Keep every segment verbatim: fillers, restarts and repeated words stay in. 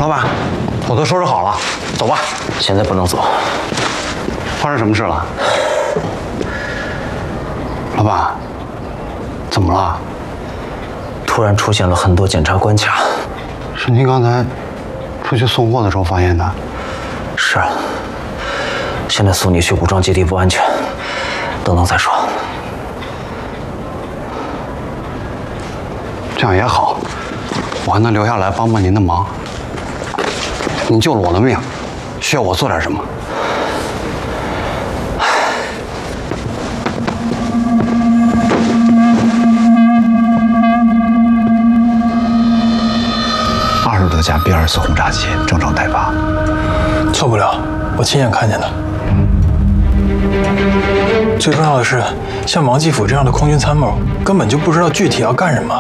老板，我都收拾好了，走吧。 现在不能走。 发生什么事了？老板，怎么了？ 突然出现了很多检查关卡。 是您刚才出去送货的时候发现的？ 是。现在送你去武装基地不安全，等等再说。 这样也好，我还能留下来帮帮您的忙。您救了我的命，需要我做点什么？ 二十多架 B 二四轰炸机正常待发， 错不了，我亲眼看见的。最重要的是，像王继甫这样的空军参谋，根本就不知道具体要干什么。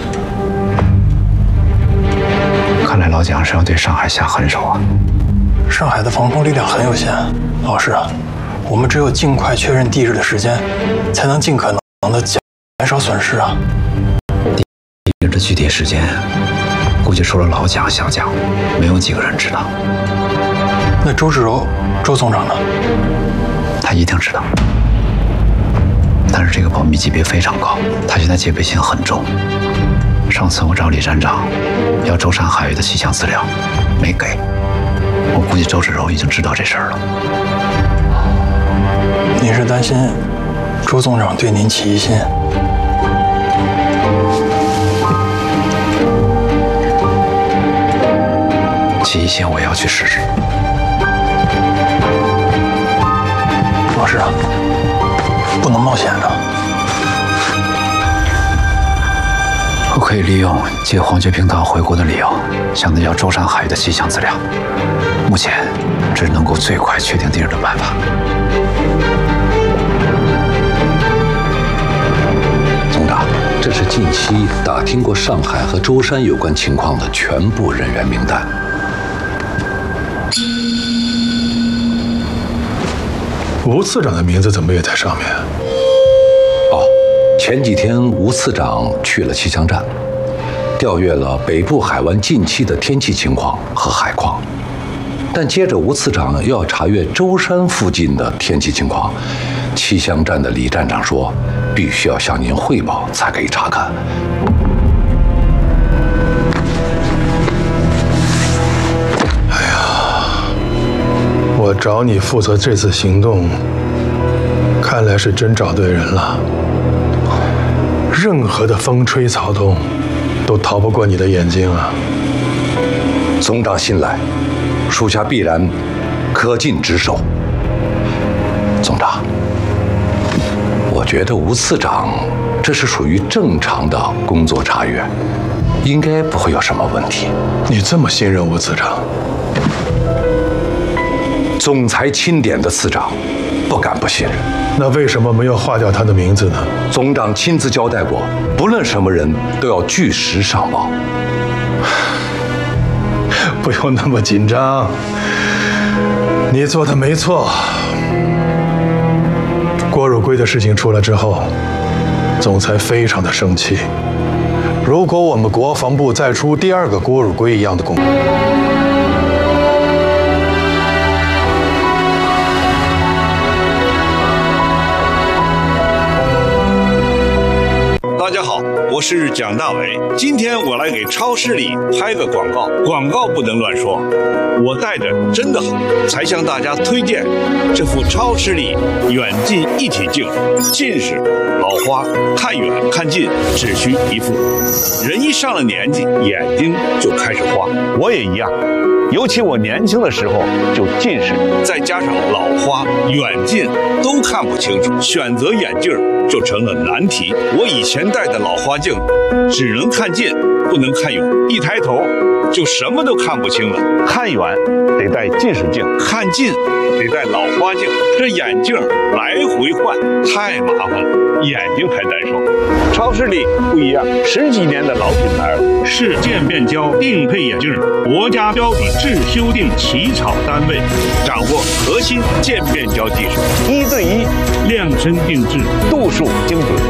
看来老蒋是要对上海下狠手啊！ 上海的防空力量很有限，老师，我们只有尽快确认地址的时间，才能尽可能的减少损失啊。 地址的具体时间，估计除了老蒋、小蒋，没有几个人知道。 那周志柔，周总长呢？ 他一定知道，但是这个保密级别非常高，他现在戒备心很重。上次我找李站长要舟山海域的气象资料，没给。我估计周志柔已经知道这事儿了。 你是担心周总长对您起疑心？ 起疑心我也要去试试。 老师啊，不能冒险的。 我可以利用借黄觉平岛回国的理由，向他要舟山海域的气象资料。目前，这是能够最快确定地址的办法。 总长，这是近期打听过上海和舟山有关情况的全部人员名单。 吴次长的名字怎么也在上面？ 哦，前几天吴次长去了气象站，调阅了北部海湾近期的天气情况和海况。但接着吴次长要查阅舟山附近的天气情况，气象站的李站长说，必须要向您汇报才可以查看。 哎呀，我找你负责这次行动，看来是真找对人了。任何的风吹草动，都逃不过你的眼睛啊！ 总长信赖，属下必然恪尽职守。总长，我觉得吴次长这是属于正常的工作查阅，应该不会有什么问题。 你这么信任吴次长？ 总裁钦点的次长，不敢不信任。 那为什么没有划掉他的名字呢？ 总长亲自交代过，不论什么人都要据实上报。 不用那么紧张，你做的没错。郭汝瑰的事情出来之后，总裁非常的生气。如果我们国防部再出第二个郭汝瑰一样的公， 大家好，我是蒋大为。今天我来给超市里拍个广告，广告不能乱说。我带着真的好，才向大家推荐这副超视力远近一体镜。近视、老花，看远看近只需一副。人一上了年纪，眼睛就开始花，我也一样。尤其我年轻的时候就近视，再加上老花、远近都看不清楚，选择眼镜就成了难题。我以前戴的老花镜只能看近，不能看远，一抬头就什么都看不清了。看远得戴近视镜，看近得戴老花镜，这眼镜来回换太麻烦了，眼睛还难受。超视力不一样，十几年的老品牌了，是渐变焦定配眼镜，国家标准制修订起草单位，掌握核心渐变焦技术，一对一量身定制，度数精准。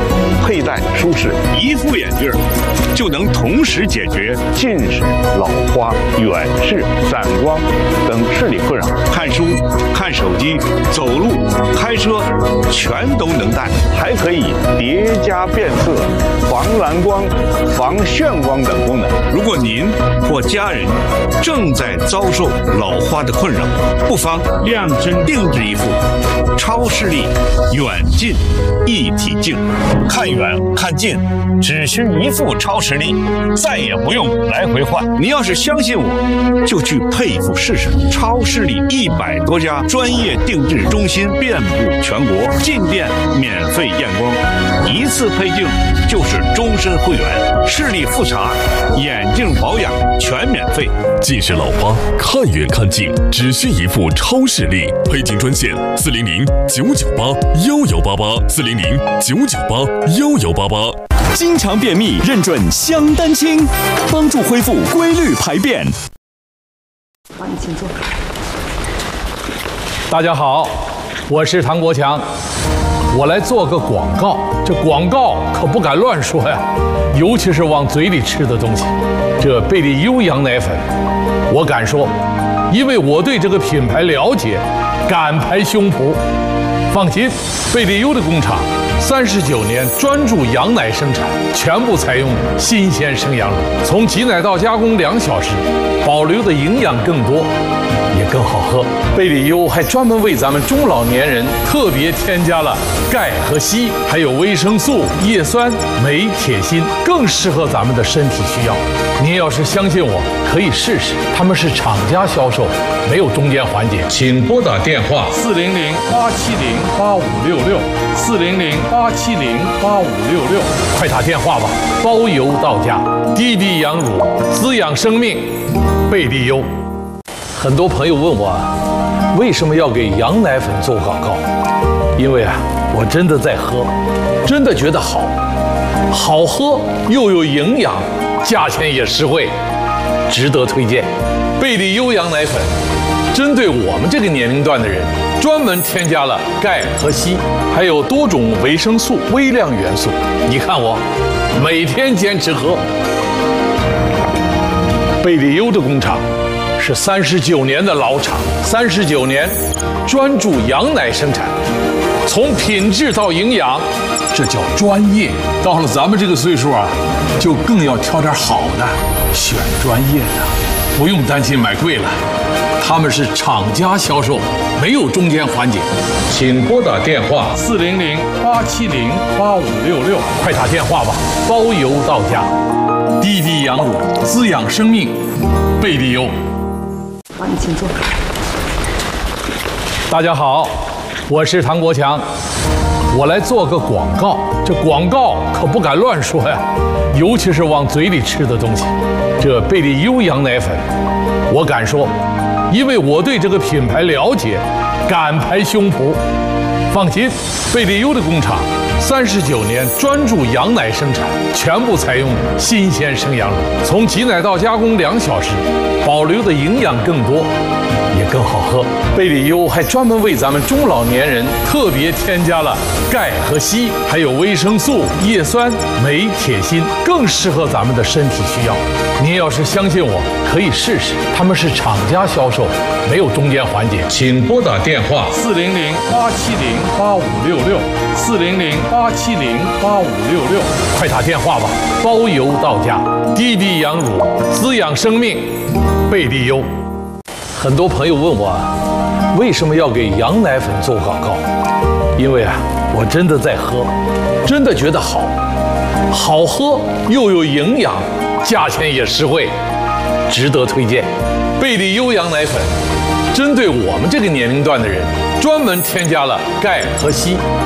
佩戴舒适，一副眼镜就能同时解决近视、老花、远视、散光等视力困扰。看书、看手机、走路、开车，全都能戴，还可以叠加变色、防蓝光、防眩光等功能。如果您或家人正在遭受老花的困扰，不妨量身定制一副超视力远近一体镜，看远看近只需一副超视力，再也不用来回换。您要是相信我，就去配一副试试。超视力一百多家专业定制中心遍布全国，进店免费验光，一次配镜就是终身会员，视力复查、眼镜保养全免费。 近视老花看远看近只需一副超视力，配镜专线四零零九九八幺幺八八四零零九九八幺幺八八。 经常便秘，认准香丹清，帮助恢复规律排便。 好，你请坐。 大家好，我是唐国强，我来做个广告。这广告可不敢乱说呀，尤其是往嘴里吃的东西。这贝利优羊奶粉，我敢说，因为我对这个品牌了解，敢拍胸脯。放心，贝利优的工厂三十九年专注羊奶生产，全部采用新鲜生羊乳，从挤奶到加工两小时，保留的营养更多，也更好喝。贝利优还专门为咱们中老年人特别添加了钙和硒，还有维生素、叶酸、镁、铁、锌，更适合咱们的身体需要。您要是相信我，可以试试。他们是厂家销售，没有中间环节。请拨打电话四零零八七零八五六六四零零八七零八五六六，快打电话吧，包邮到家。滴滴羊乳，滋养生命，贝利优。很多朋友问我，为什么要给羊奶粉做广告？因为啊，我真的在喝，真的觉得好，好喝又有营养，价钱也实惠，值得推荐。贝利优羊奶粉针对我们这个年龄段的人，专门添加了钙和硒，还有多种维生素、微量元素。你看我每天坚持喝。贝利优的工厂是三十九年的老厂，三十九年专注羊奶生产，从品质到营养，这叫专业。到了咱们这个岁数啊，就更要挑点好的，选专业的，不用担心买贵了。他们是厂家销售，没有中间环节。请拨打电话四零零八七零八五六六，快打电话吧，包邮到家。滴滴羊乳，滋养生命，贝利优。 好，你请坐。 大家好，我是唐国强，我来做个广告。这广告可不敢乱说呀，尤其是往嘴里吃的东西。这贝利优羊奶粉，我敢说，因为我对这个品牌了解，敢拍胸脯。放心，贝利优的工厂三十九年专注羊奶生产，全部采用新鲜生羊乳，从挤奶到加工两小时，保留的营养更多，也更好喝。贝利优还专门为咱们中老年人特别添加了钙和硒，还有维生素、叶酸、镁、铁、锌，更适合咱们的身体需要。您要是相信我，可以试试。他们是厂家销售，没有中间环节。请拨打电话四零零八七零八五六六四零零八七零八五六六，快打电话吧，包邮到家。滴滴羊乳，滋养生命，贝利优。很多朋友问我，为什么要给羊奶粉做广告？因为啊，我真的在喝，真的觉得好，好喝又有营养，价钱也实惠，值得推荐。贝利优羊奶粉针对我们这个年龄段的人，专门添加了钙和硒，